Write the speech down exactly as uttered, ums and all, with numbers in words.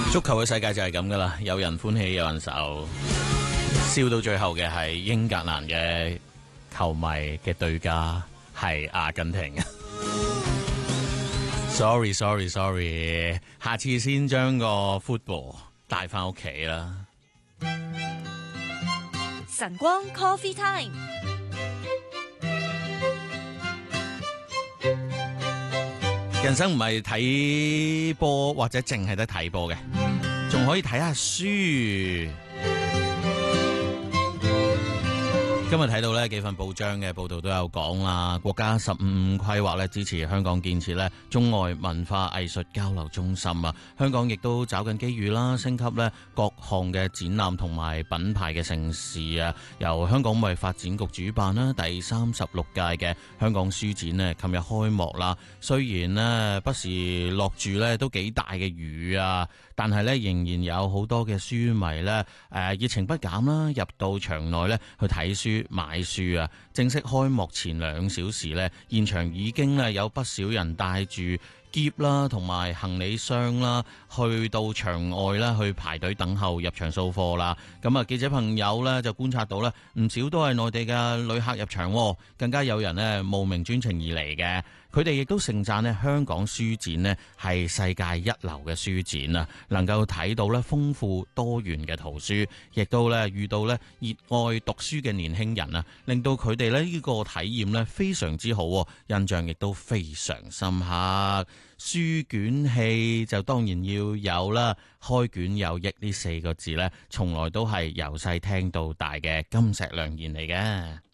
足球嘅世界就係咁噶啦，有人歡喜有人愁，笑到最後嘅係英格蘭嘅球迷嘅對家係阿根廷。sorry sorry sorry， 下次先將個 football 帶翻屋企啦。 晨光 Coffee Time。 人生唔係睇波或者淨係得睇波嘅，仲可以睇下書。今日睇到呢幾份報章嘅報道都有講啦，國家十五五規劃咧支持香港建設咧中外文化藝術交流中心啊，香港亦都找緊機遇啦，升級咧各項嘅展覽同埋品牌嘅盛事啊，由香港為發展局主辦啦，第三十六屆嘅香港書展咧，琴日開幕啦。雖然咧不時落住咧都幾大嘅雨啊，但係咧仍然有好多嘅書迷咧誒熱情不減啦，入到場內咧去睇書。買書啊！正式開幕前兩小時呢，現場已經咧有不少人帶住篋啦，同埋行李箱啦，去到場外啦，去排隊等候入場掃貨啦。咁啊，記者朋友呢就觀察到呢，唔少都係內地嘅旅客入場，更加有人呢慕名專程而嚟嘅。佢哋亦都盛讚呢香港書展呢係世界一流嘅書展啊，能夠睇到呢豐富多元嘅圖書，亦都呢遇到呢熱愛讀書嘅年輕人啊，令到佢哋呢呢個體驗呢非常之好，印象亦都非常深刻。書卷氣就當然要有啦，開卷有益呢四個字呢，從來都係由細聽到大嘅金石良言嚟嘅。